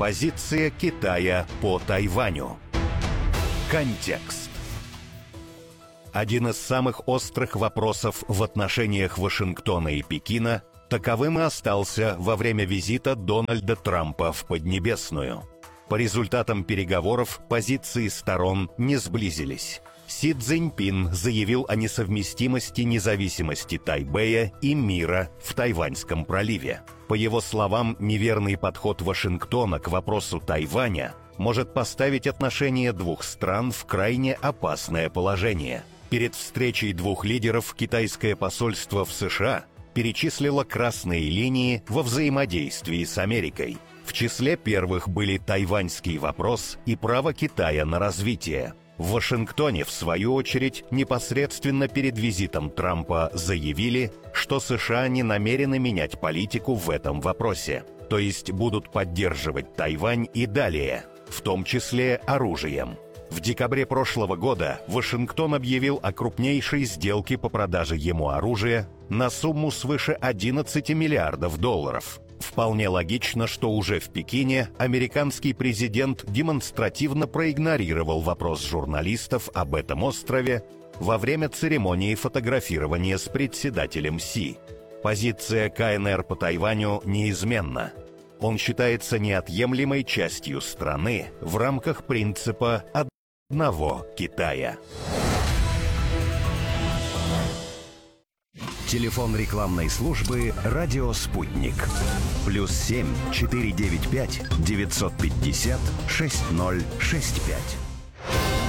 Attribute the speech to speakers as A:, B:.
A: Позиция Китая по Тайваню. Контекст. Один из самых острых вопросов в отношениях Вашингтона и Пекина таковым и остался во время визита Дональда Трампа в Поднебесную. По результатам переговоров позиции сторон не сблизились. Си Цзиньпин заявил о несовместимости независимости Тайбэя и мира в Тайваньском проливе. По его словам, неверный подход Вашингтона к вопросу Тайваня может поставить отношения двух стран в крайне опасное положение. Перед встречей двух лидеров китайское посольство в США перечислило красные линии во взаимодействии с Америкой. В числе первых были тайваньский вопрос и право Китая на развитие. В Вашингтоне, в свою очередь, непосредственно перед визитом Трампа заявили, что США не намерены менять политику в этом вопросе, то есть будут поддерживать Тайвань и далее, в том числе оружием. В декабре прошлого года Вашингтон объявил о крупнейшей сделке по продаже ему оружия на сумму свыше 11 миллиардов долларов. Вполне логично, что уже в Пекине американский президент демонстративно проигнорировал вопрос журналистов об этом острове во время церемонии фотографирования с председателем Си. Позиция КНР по Тайваню неизменна. Он считается неотъемлемой частью страны в рамках принципа одного Китая.
B: Телефон рекламной службы «Радио Спутник». +7 495 950 6065.